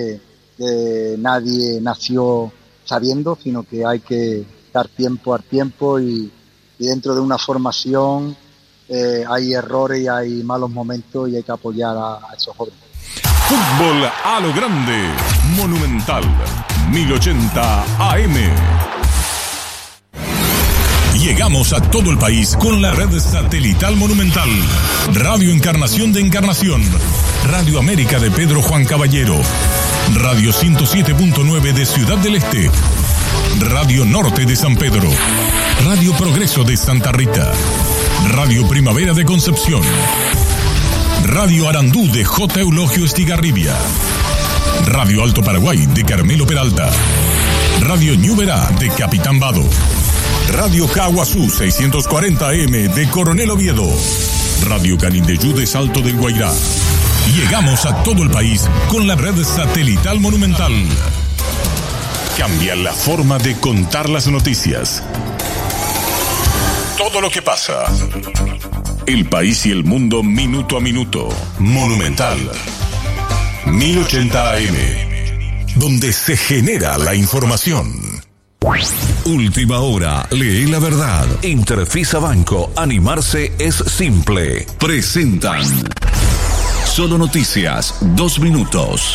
nadie nació sabiendo, sino que hay que dar tiempo al tiempo y dentro de una formación hay errores y hay malos momentos y hay que apoyar a esos jóvenes. Fútbol a lo grande, Monumental 1080 AM. Llegamos a todo el país con la red satelital Monumental. Radio Encarnación de Encarnación, Radio América de Pedro Juan Caballero, Radio 107.9 de Ciudad del Este, Radio Norte de San Pedro, Radio Progreso de Santa Rita, Radio Primavera de Concepción, Radio Arandú de J. Eulogio Estigarribia, Radio Alto Paraguay de Carmelo Peralta, Radio Ñuberá de Capitán Vado, Radio Caguazú 640 AM de Coronel Oviedo, Radio Canindeyú de Salto del Guairá. Llegamos a todo el país con la red satelital Monumental. Cambia la forma de contar las noticias. Todo lo que pasa. El país y el mundo minuto a minuto. Monumental 1080 AM, donde se genera la información. Última hora, lee la verdad. Interfisa Banco, animarse es simple. Presentan Solo Noticias, 2 minutos.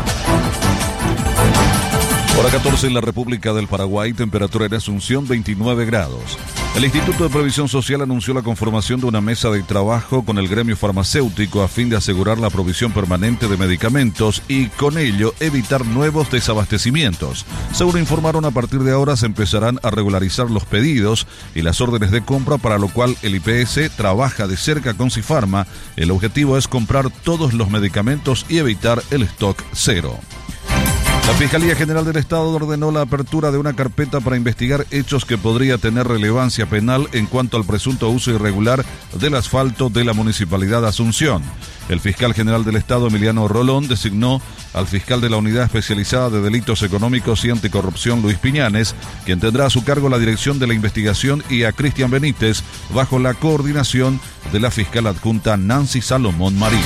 Hora 14 en la República del Paraguay, temperatura en Asunción 29 grados. El Instituto de Previsión Social anunció la conformación de una mesa de trabajo con el gremio farmacéutico a fin de asegurar la provisión permanente de medicamentos y con ello evitar nuevos desabastecimientos. Según informaron, a partir de ahora se empezarán a regularizar los pedidos y las órdenes de compra, para lo cual el IPS trabaja de cerca con Cifarma. El objetivo es comprar todos los medicamentos y evitar el stock cero. La Fiscalía General del Estado ordenó la apertura de una carpeta para investigar hechos que podría tener relevancia penal en cuanto al presunto uso irregular del asfalto de la Municipalidad de Asunción. El fiscal general del Estado, Emiliano Rolón, designó al fiscal de la Unidad Especializada de Delitos Económicos y Anticorrupción, Luis Piñanes, quien tendrá a su cargo la dirección de la investigación, y a Cristian Benítez, bajo la coordinación de la fiscal adjunta Nancy Salomón Marín.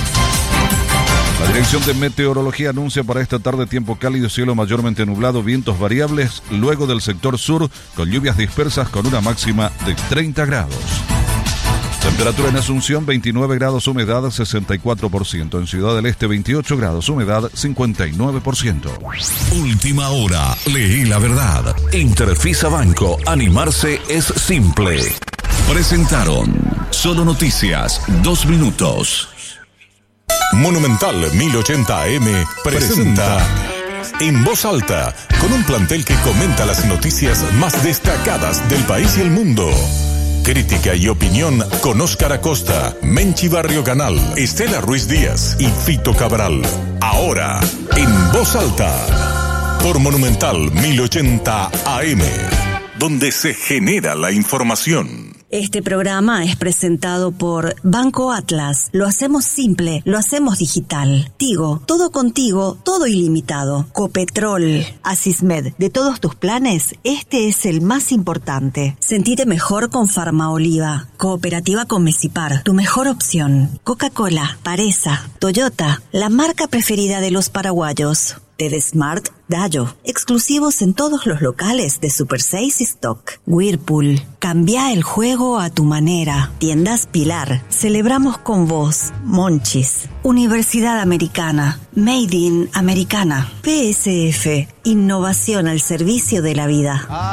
La Dirección de Meteorología anuncia para esta tarde tiempo cálido, cielo mayormente nublado, vientos variables, luego del sector sur, con lluvias dispersas con una máxima de 30 grados. Temperatura en Asunción 29 grados, humedad 64%. En Ciudad del Este 28 grados, humedad 59%. Última hora, lee la verdad. Interfisa Banco, animarse es simple. Presentaron Solo Noticias, 2 minutos. Monumental 1080 AM presenta En Voz Alta, con un plantel que comenta las noticias más destacadas del país y el mundo. Crítica y opinión con Óscar Acosta, Menchi Barrio Canal, Estela Ruiz Díaz y Fito Cabral. Ahora, En Voz Alta, por Monumental 1080 AM, donde se genera la información. Este programa es presentado por Banco Atlas. Lo hacemos simple, lo hacemos digital. Tigo, todo contigo, todo ilimitado. Copetrol, Asismed, de todos tus planes, este es el más importante. Sentite mejor con Farmaoliva. Cooperativa con Mesipar, tu mejor opción. Coca-Cola, Paresa, Toyota, la marca preferida de los paraguayos. TEDsmart, Dayo, exclusivos en todos los locales de Super 6 y Stock. Whirlpool, cambia el juego a tu manera. Tiendas Pilar, celebramos con vos. Monchis, Universidad Americana, Made in Americana. PSF, innovación al servicio de la vida.